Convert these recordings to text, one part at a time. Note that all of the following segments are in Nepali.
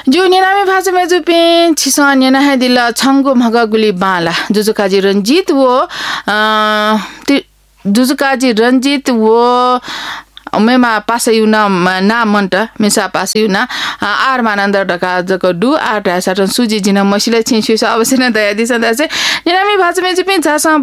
जो निनामी भाषा में जो पे छिसा निना है दिल छंगो मगा गुली बाला जुजुकाजी रंजीत वो जुजुकाजी रंजीत वो मेमा पासयु ना मन्ट मेसा पासयु ना आर मानन्द ढका जको दु आर साटन सुजी जिन मसिले छिन्छु अवश्य न दया दिस दसे निनामी भाषा में चाहिँ झासा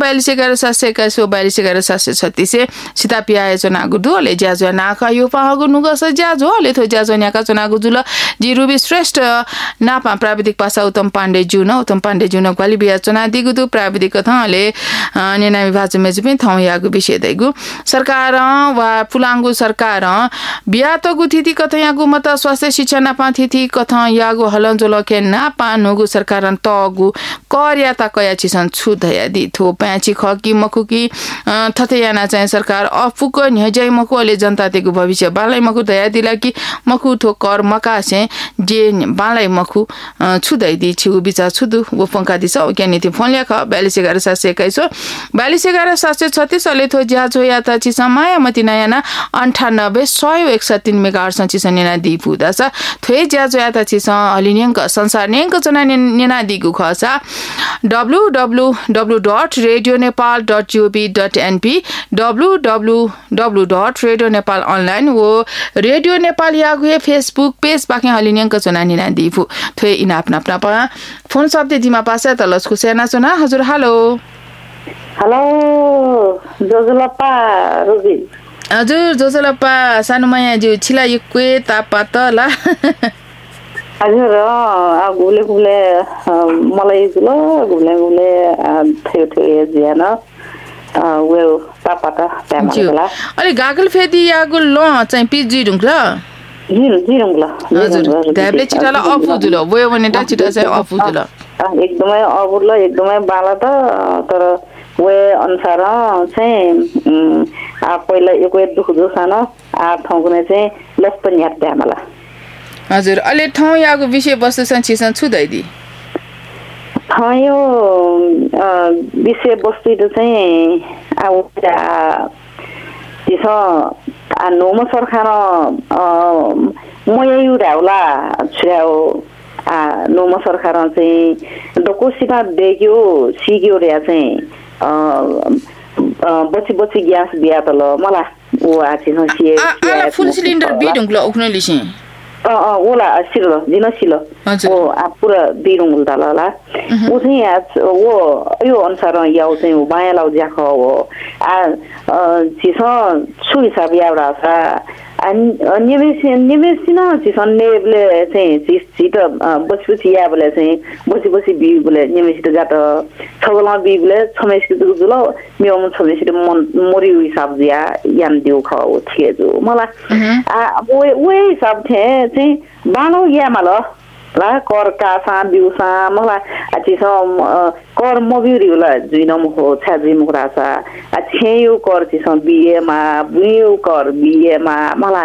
4211 सीता पियाए चनागु दुले ज्याजो नाका यो पागु नुगस ज्याजो ले थो ज्याजो न्याका चनागु जुल जिरुबी श्रेष्ठ नापा प्राविधिक पासा उत्तम पाण्डे जुन क्वाली बिया चना दिगु दु प्राविधिक कथाले निनामी भाषा में चाहिँ थौ यागु विषय दैगु सरकार वा पुलांगु सरकार बिया त गुथिति कथा यागु मत स्वास्थ्य शिक्षा नापा थिति कथा यागु हलंजोल के नापा नगु सरकार तगु कर्या ता कया छिसन छुधया दि थो प्याची खकी मखुकी थथयाना चाहिँ सरकार अफुक न्हजै मकुले जनता तेगु भविष्य बालाई मखु दया दिला कि मखु थो कर मका से जे बालाई मखु छुदै दि छु बिचा छुदु वो पंका दिस ओके नीति फोन लेख 4211 4211 अले थो ज्याजो या त छि समायामति नयाना 98 मेगाहर्ट्ज चिसनेना दिपुदा छ थ्वे ज्याजो या त छि हलिन्यंक संसार नेंक जना नेना दिगु खसा www.radionepal.gov.np www.radionepal.online वो रेडियो नेपाल यागु फेसबुक पेज पाके हलिन्यंक जना नेना दिपु थ्वे इन अपना फोन शब्द दिमा पासे त लस्कु सेना चना हजुर हेलो जोजलप्पा रुबी हजुर जोजलप्पा सानुमाया जो छिला युक्वे तापातला हजुर गुले मलाई गुले थियो ज्यान वे तापाता त्यामला अलि गागल फेदी यागु ल चाहिँ पिजी ढुङ्ला जिरुङला हजुर गाबले छिटाला अफुजुल वे भने ता छिटा चाहिँ अफुजुल एकदमै अबुल एकदमै बाला त तर वे अनुसार चाहिँ पहिला एक दुख जोसान आ ठाउँकुने चाहिँ लस्पन याद त्यामला हजुर अलि ठाउँ यागु विषय वस्तु संचिसन छुदैदी यो विषय वस्तु चाहिँ नोम सरकार मयु राउला छ्याउ नोम सरकार चाहिँ डकोसिना देग्यो सिग्यो रे चाहिँ बची ग्यास बिया त ल मला ओ आछि न सिए आला फुल सिलिन्डर बिडुङ ल उखन लिसी ओला सिलो दिन सिलो ओ पुरा बिडुङ ल ल ओ चाहिँ ओ यो अनुसार याउ चाहिँ बाया लाउ ज्याख हो छिस छु हिसाब याउरा छ निवेसिन छिसन नेबले चाहिँ छिट बसी याबले चाहिँ बसी बिबले निवेसित जात छगला बिबले छमेसित जुल मेम छमेसित मोरी हिसाब दिया याम दिउ ख ओ थिए जो मला वे हिसाब थे चाहिँ बानो यामल ला कर कासा बिउसा मला छिस कर मबिउरिला जुइनम हो छाजि मुरासा छेयु कर छिस बिएमा बुयु कर बिएमा मला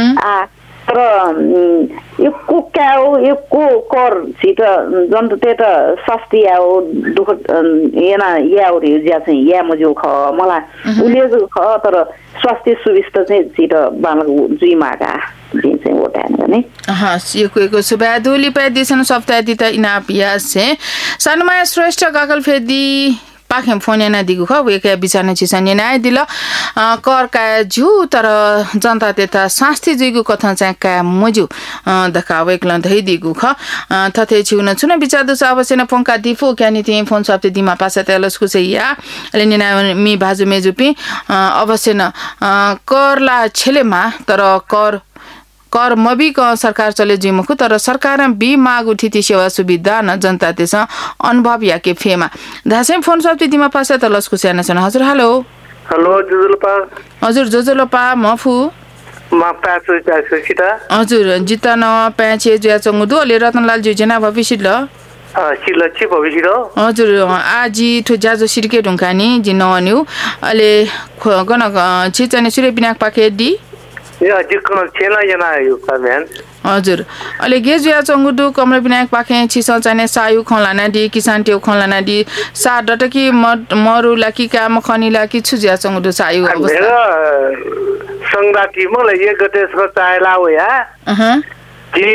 तर यो कुकाउ यो कर छिट जन्त तेत सस्ती आउ दुख एना याउ रि ज्या चाहिँ या मजो ख मला उले ख तर स्वास्थ्य सुविस्ता चाहिँ छिट बालको जुइमागा दिन चाहिँ ओटा हैन सिएको सुबादुली पेदिसन सप्ताह दिता इनापिया से सानुमाया श्रेष्ठ गागल फेदी पाखेम फोन याना दिगु ख वेका बिचाने छिसन याना दिल कर का जु तर जनता तेता शास्ति जुगु कथा चाहिँ का मजु दखा वेकलन धै दिगु ख थथे छिउन छुन बिचादु अवश्य न पंका दिफो क्यानि ति फोन सप्ते दिमा पासा तेलस्कु चाहिँ या लेनिना मी बाजु मेजुपी अवश्य न करला छेलेमा तर कर मबी का सरकार चले जिमुखु तर सरकार बी मागु थिति सेवा सुविधा न जनता तेस अनुभव या के फेमा धासे फोन सब तिमा पासे त लस्कु सेना छन हजुर हेलो जोजलपा हजुर जोजलपा मफु मा पासो छिटा हजुर जिता न प्याचे ज्या चंगु दो ले रतनलाल जुजना भविष्य ल सिलछि भविष्य हजुर आजी ठो जाजो सिरके ढुंकानी जिनन्यु अले गन छिचने सुरे बिनाक पाके दी या जिकन छेला जना यो कामेन हजुर अले गेजुया चंगुदु कमरे विनायक पाखे छिस चाने सायु खलाना दि किसान टेउ खलाना दि सा डटकी मरु लाकी काम खनी लाकी छुजिया चंगुदु सायु अवस्था संगाती मलाई एक गतेसको चायला हो या जी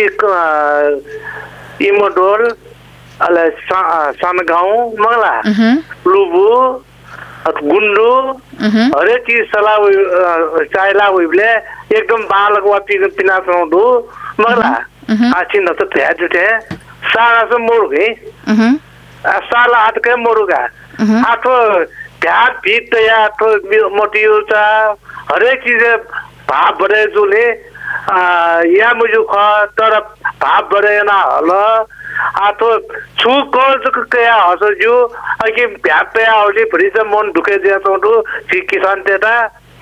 इमोडोल अले सानगाउँ मंगला लुबु गुन्डु हरेक चीज सला चाइला उइले एकदम बालक वापी पिना सौदु मंगला आछिन त थे जुटे सारा से मोरुगे साला हाथ के मोरुगा आठो ध्यान भीत या तो मोटियो चा हरेक चीज भाव बढे जुले या मुझे तर भाव बढे ना हल आठो छु कोज कया हसजु अकि भ्यापे आउली भरिस मन दुखे दिया तो किसान तेता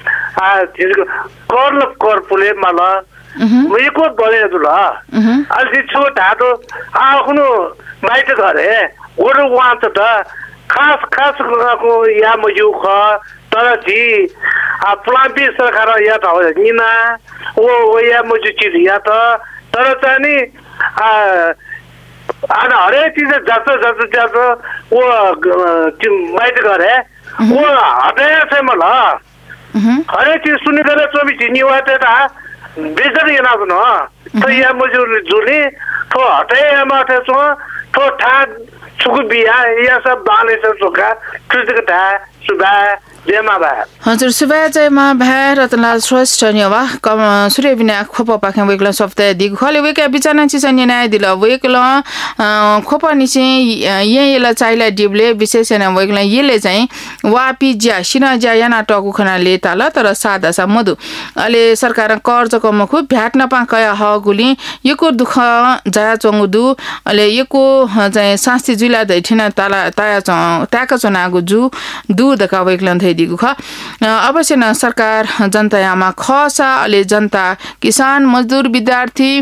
कर पुले माला मैले को बढे जुला अलि छोटा तो आफ्नो बाइट गरे ओरु वान्छ त खास को या मुझे तर जी प्लाबी सरकार या त हो निना ओ या मुझे चीज या त तर चाहिँ अनि हरेक चीज जस्तो वो बाइट गरे वो हटे चाहिँ मलाई हरेक चीज सुनि गरे 24 नि वाटे ता बेजर येना न त या मुझे जुली तो हटे माथे छ तो ठा सुकु बिया या सब बाले सब सुका कृतकता सुबा जेमा बा हजुर सुबा जयमा भए रतनलाल श्रेष्ठ नेवा कम सूर्य विनायक खोप पाखे वेकला सप्ताह दिग खले वेका बिचाना चिसन न्याय दिल वेकला खोप निसे येला चाइला डिबले विशेष न वेकला येले चाहिँ वापी ज्या सिना ज्या याना टकु खनाले ताल तर सादा सा मधु अले सरकार कर्ज कमखु भ्याट नपा कया ह गुली यको दुख जाया चंगुदु अले यको चाहिँ शास्ति जुला दैठिना ताला ताया ताका चनागु जु दूध का वेकला दिगु ख अवश्य न सरकार जनतायामा खसा अले जनता किसान मजदूर विद्यार्थी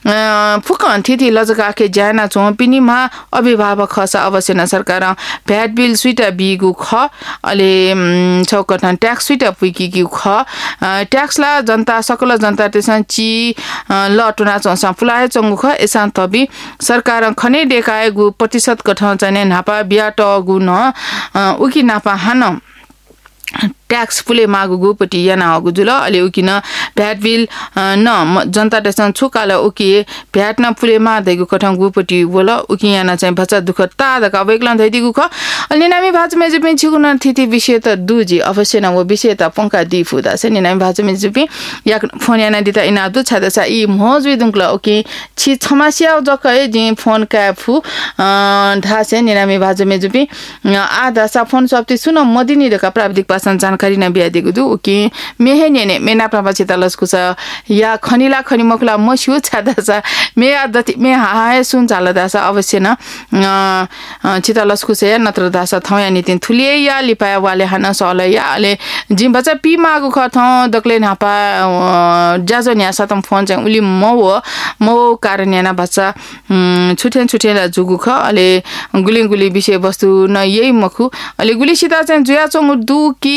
फुकन थिति लजका के ज्याना चोपिनीमा अभिभावक खसा अवश्य न सरकार भ्याट बिल सुइटा बिगु ख अले चौकटन ट्याक्स सुइटा पुइकिगु ख ट्याक्सला जनता सकल जनता तेसन ची लटुना चौसा फुलाए चंगु ख एसान तबी सरकार खने देखाए गु प्रतिशत कठन चाहिँ नापा बियाट गु न उकि नापा हान ट्याक्स फुले मागु गुपटी याना हगु जुल अले उकिन भ्याट बिल न जनता टेसन छुकाल उकि भ्याट न फुले मा देगु कठं गुपटी बोल उकि याना चाहिँ भचा दुख ता दका वेकलन दैदिगु ख अनि नामी भाज मेजु पिन छिगुन थिति विषय त दुजी अवश्य न वो विषय त पंका दि फुदा से नि नामी भाज मेजु पिन या फोन याना दिता इना दु छदा सा इ मोजु दुंक्ल ओके छि समस्या जकै जि फोन का फु धासे नि नामी भाज मेजु पिन आधा सा फोन सप्ति सुन मदिनी दका प्राविधिक पासन जानकारी न बिया दिगु दु ओके मेहेने मेना प्रभा चितालसकु छ या खनिला खनि मखला मस्यु छदा सा मे आदति मे हाय सुन चाल दासा अवश्य न चितालसकु छ नत्र दासा थया नितिन थुलिए या लिपाया वाले हन सल या ले जिम बचा पी मागु ख थ दक्ले नापा जाजो न्या सतम फोन चाहिँ उली मो कारण याना बच्चा छुटेन जुगु ख अले गुली विषय वस्तु न यही मखु अले गुली सीता चाहिँ जुया चंगु दु की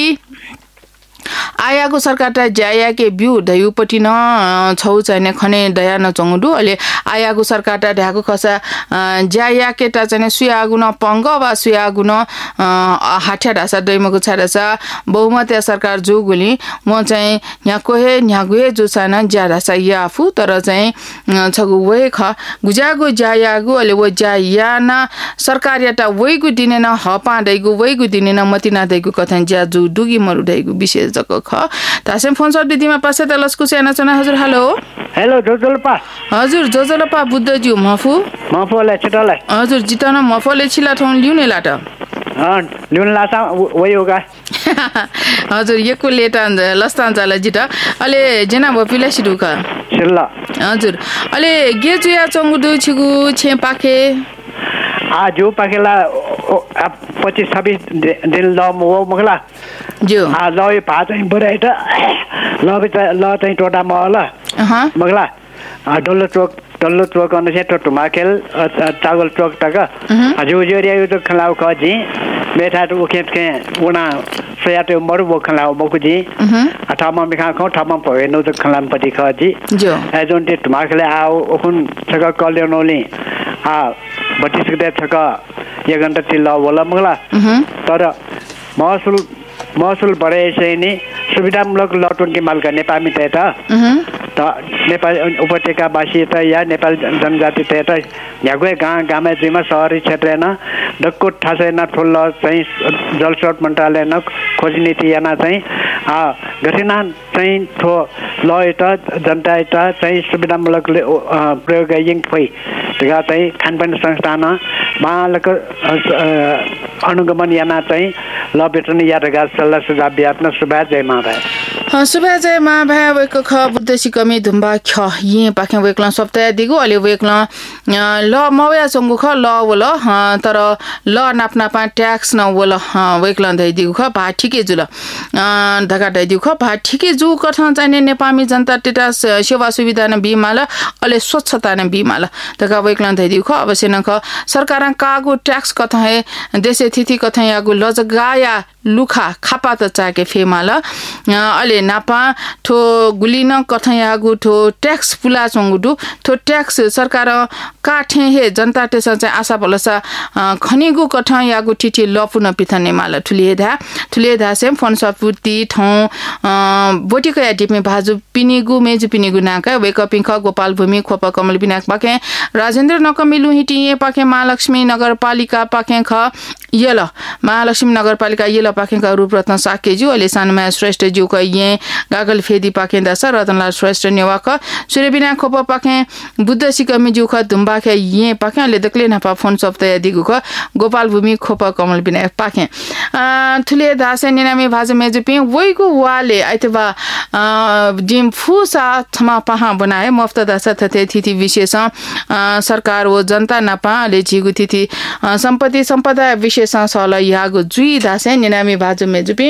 आयाको सरकार त जाया के बिउ दयुपटी न छौ चाहिँ खने दया न चंगुडु अले आयाको सरकार त ढाको खसा जाया के त चाहिँ सुयागु न पंग वा सुयागु न हाठ्या ढासा दैमको छाडसा बहुमत सरकार जो गुली म चाहिँ यहाँ कोहे न्यागुए जो छन ज्यादा सा याफु तर चाहिँ छगु वे ख गुजागु जायागु अले वो जाया न सरकार याटा वेगु दिने न हपा दैगु वेगु दिने न मतिना दैगु कथन ज्या जु दुगी मरु दैगु विशेष जको ख तासेम फोन सर दिदीमा पासे त लस्कु सेना चना हजुर हेलो जोजलपा हजुर जोजलपा बुद्धज्यू मफुले छिटोलाई हजुर जितन मफुले छिला ठौन ल्युने लाट ल्युन लासा वइ होगा हजुर यको लेटा लस्तान जाला जिता अले जेना बपिला सिडुका छिल्ला हजुर अले गे जुया चंगुदु छिगु छे पाखे आजु पाकेला 25-26 दिन ल मगला जो ल पा चाहिँ बराइट ल चाहिँ टोटा मला मगला डल्लो चोक अनुसार टोटो माकेल चावल चोक तक हजुर जोरिया तो खलाउ खजी बेटा तो खेत के उना सयाते मरु बो खलाउ बकुजी अठामा मिखा खौ ठामा पवे नो तो खलाम पटी खजी जो एजोन ते माकेले आउ ओखुन छका कल्योनोली बत्तीस गते छका 1 घण्टा तिल्ला होला मगला तर महसुल बढे चाहिँ नि सुविधामूलक लटुन के मालका नेपामी त नेपाल उपत्यकावासी त या नेपाल जनजाति त यहाँकै गाउँमा जिम्मा सहरी क्षेत्र न डक्को ठासे न ठुल चाहिँ जलस्रोत मन्त्रालय न खोज नीति याना चाहिँ घटना चाहिँ ठो ल एटा जनता एटा चाहिँ सुविधामूलक प्रयोग यिङ फै त्यहाँ चाहिँ खानपान संस्थान मालक अनुगमन याना चाहिँ ल बेटन यादगा सल्लाह सुझाव बिहान सुभा जय महाभाय सुभा जय महाभाय वेक ख बुद्धसी कमी धुम्बा ख ये पाखे वेकला सप्ताह दिगो अले वेकला ल मवया चंगु ख ल वल तर ल नाप्ना पा ट्याक्स न वल वेकला दै दिगु ख भा ठिकै जुल धका दै दिगु ख भा ठिकै जु कठन चाहिने नेपाली जनता टेटा सेवा सुविधा न बिमाल अले स्वच्छता न बिमाल धका वेकला दै दिगु ख अवश्य न ख सरकार कागो ट्याक्स कथा है देशे थिथि कथा यागु लजगाया लुखा खापा त चाके फेमाल अले नापा ठो गुलिन कथा यागु ठो ट्याक्स पुला चंगुडु ठो ट्याक्स सरकार काठे हे जनता टेसा चाहिँ आशा भलसा खनेगु कथा यागु ठिठी लपुन पिथने माल ठुलिएधा सेम फोन सपुति ठौ बोटिको या डिपमे भाजु पिनिगु मेजु पिनिगु नाका वेकअपिङ ख गोपाल भूमि खोप कमल बिनाक पाके राजेन्द्र नकमिलु हिटिए पाके महालक्ष्मी नगरपालिका पाके ख यल महालक्ष्मी नगरपालिका यल पाके का रूपरत्न साकेजु अहिले सानमाया श्रेष्ठ ज्यू क ये गागल फेदी पाके दस रतनलाल श्रेष्ठ नेवाक सूर्यबिना खोप पाके बुद्ध सिकमी ज्यू ख धुम्बा खे ये पाके अहिले दक्ले नपा फोन सप्ताह दिगु ख गोपाल भूमि खोप कमल बिना पाके थुले दासे निनामी भाज मेजुपि वइगु वाले आइतबा जिम फुसा थमा पहा बनाए मुफ्त दासा थते थिति विशेष सरकार वो जनता नपा ले जिगु थिति सम्पत्ति सम्पदा विशेष सल यागु जुई दासे निनामी भाज मेजुपि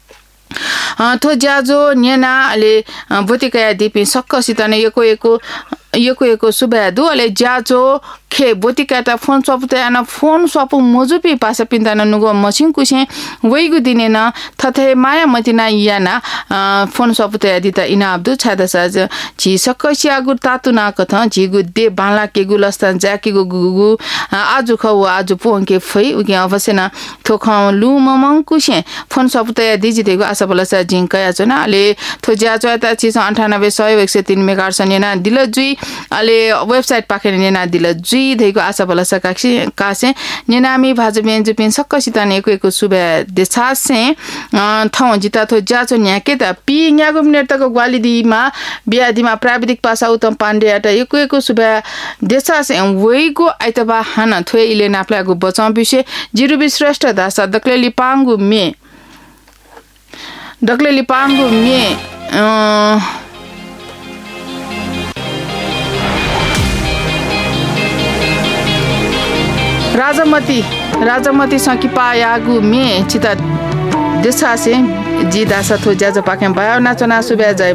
थो ज्याजो न्याना अले बोतिकया दिपि सक्कसित नै एको सुबेदु अले ज्याजो खे बोतिकाटा फोन सपुते न फोन सपु मजुपि पासा पिन्तान नुगो मसिन कुसे वइगु दिने न थथे माया मतिना याना फोन सपुते दिता इना अब्दु छादा साज जी सक्कसियागु तातु ना कथ जिगु दे बाला के गुलस्तान जाकीगु गुगु आजु खौ आजु पोंके फै उके अवश्य न थोख लु ममङ कुसे फोन सपुते दिजिदेगु आशा बलसा जिंकया छ न अले थो ज्याजो ता 98 103 मेगाहर्ट्ज नेना दिल जुई अले वेबसाइट पाखे नेना दिल जुई धेको आशा बलसा कासे नेनामी भाजबेन जुपिन सक्कसिता नेको सुबे देछासे थौ जिता थो ज्याचो न्याके त पि न्यागु मिनेटको ग्वालिदीमा बियादीमा प्राविधिक पासा उत्तम पाण्डे अटा एको सुबे देछासे वइगो आइतबा हान थ्वे इले नाप्लागु बचाउ विषय जिरुबी श्रेष्ठ दासा दक्लेली पांगु मे राजमती सकिपा यागु मे चिता देसासे जी दासा थो ज्याजो पाके बायो नाचना सुबे जय